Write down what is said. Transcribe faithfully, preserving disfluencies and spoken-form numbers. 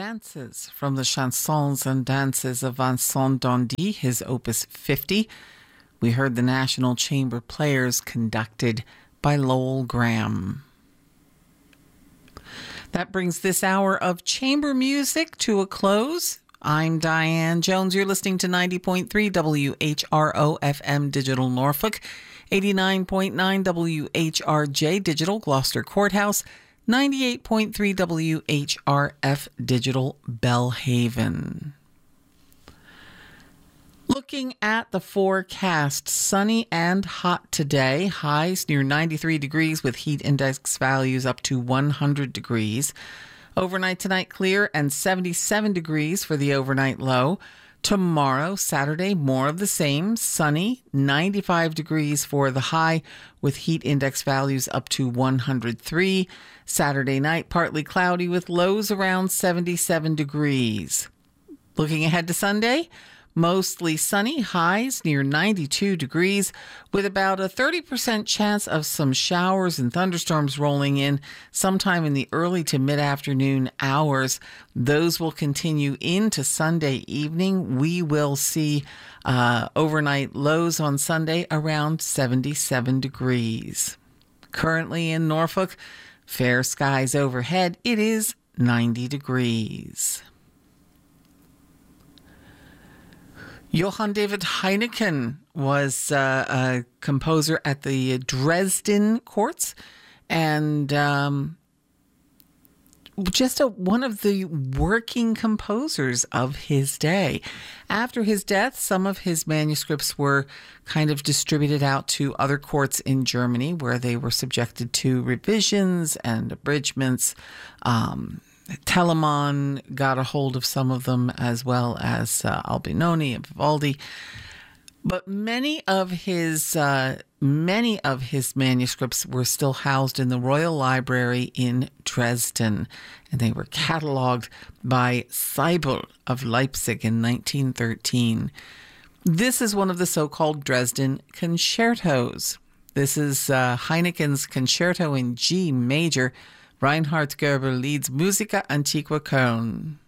Dances from the Chansons and Dances of Vincent Dandy, his Opus fifty. We heard the National Chamber Players conducted by Lowell Graham. That brings this hour of chamber music to a close. I'm Diane Jones. You're listening to ninety point three W H R O F M Digital Norfolk, eighty-nine point nine W H R J Digital Gloucester Courthouse, ninety-eight point three W H R F Digital Bellhaven. Looking at the forecast, sunny and hot today. Highs near ninety-three degrees with heat index values up to one hundred degrees. Overnight tonight clear and seventy-seven degrees for the overnight low. Tomorrow, Saturday, more of the same. Sunny, ninety-five degrees for the high with heat index values up to one hundred three. Saturday night, partly cloudy with lows around seventy-seven degrees. Looking ahead to Sunday, mostly sunny, highs near ninety-two degrees with about a thirty percent chance of some showers and thunderstorms rolling in sometime in the early to mid-afternoon hours. Those will continue into Sunday evening. We will see uh, overnight lows on Sunday around seventy-seven degrees. Currently in Norfolk, fair skies overhead. It is ninety degrees. Johann David Heineken was uh, a composer at the Dresden courts and um, just a, one of the working composers of his day. After his death, some of his manuscripts were kind of distributed out to other courts in Germany where they were subjected to revisions and abridgments. Um Telemann got a hold of some of them, as well as uh, Albinoni and Vivaldi. But many of his uh, many of his manuscripts were still housed in the Royal Library in Dresden, and they were cataloged by Seibel of Leipzig in nineteen thirteen. This is one of the so-called Dresden concertos. This is uh, Heineken's Concerto in G major. Reinhard Gerber leads Musica Antiqua Köln.